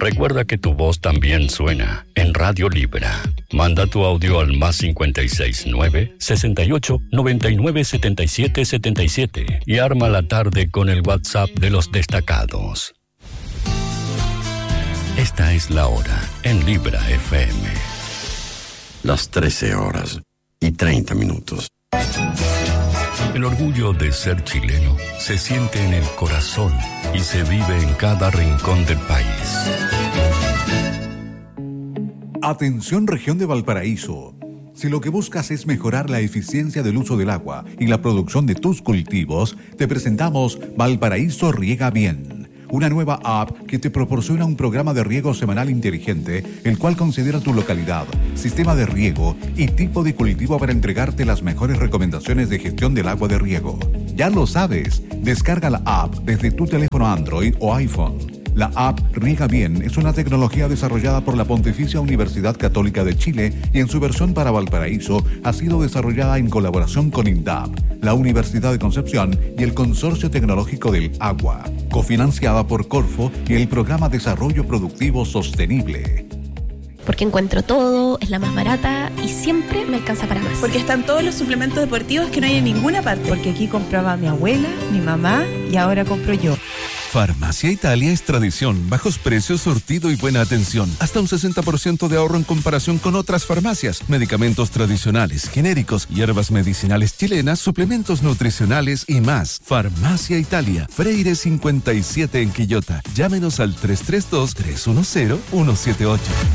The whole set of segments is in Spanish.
Recuerda que tu voz también suena en Radio Libra. Manda tu audio al +56 9 68 99 77 77 y arma la tarde con el WhatsApp de los destacados. Esta es la hora en Libra FM. Las 13:30. El orgullo de ser chileno se siente en el corazón y se vive en cada rincón del país. Atención, región de Valparaíso. Si lo que buscas es mejorar la eficiencia del uso del agua y la producción de tus cultivos, te presentamos Valparaíso Riega Bien, una nueva app que te proporciona un programa de riego semanal inteligente, el cual considera tu localidad, sistema de riego y tipo de cultivo para entregarte las mejores recomendaciones de gestión del agua de riego. Ya lo sabes, descarga la app desde tu teléfono Android o iPhone. La app Riega Bien es una tecnología desarrollada por la Pontificia Universidad Católica de Chile y en su versión para Valparaíso ha sido desarrollada en colaboración con INDAP, la Universidad de Concepción y el Consorcio Tecnológico del Agua, cofinanciada por Corfo y el Programa Desarrollo Productivo Sostenible. Porque encuentro todo, es la más barata y siempre me alcanza para más. Porque están todos los suplementos deportivos que no hay en ninguna parte. Porque aquí compraba mi abuela, mi mamá y ahora compro yo. Farmacia Italia es tradición, bajos precios, surtido y buena atención. Hasta un 60% de ahorro en comparación con otras farmacias. Medicamentos tradicionales, genéricos, hierbas medicinales chilenas, suplementos nutricionales y más. Farmacia Italia, Freire 57 en Quillota. Llámenos al 332-310-178.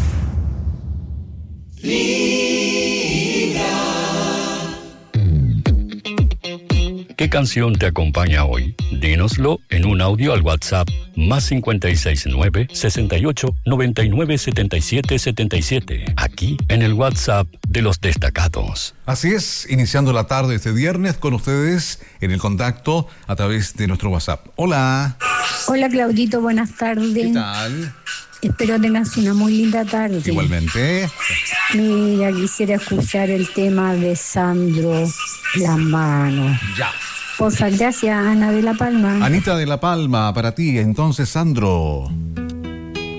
¿Qué canción te acompaña hoy? Dínoslo en un audio al WhatsApp +56 9 68 99 77 77. Aquí en el WhatsApp de los destacados. Así es, iniciando la tarde este viernes con ustedes en el contacto a través de nuestro WhatsApp. Hola. Hola Claudito, buenas tardes. ¿Qué tal? Espero tengas una muy linda tarde. Igualmente. Mira, quisiera escuchar el tema de Sandro La Mano. Ya. Gracias, Ana de La Palma. Anita de La Palma, para ti, entonces, Sandro.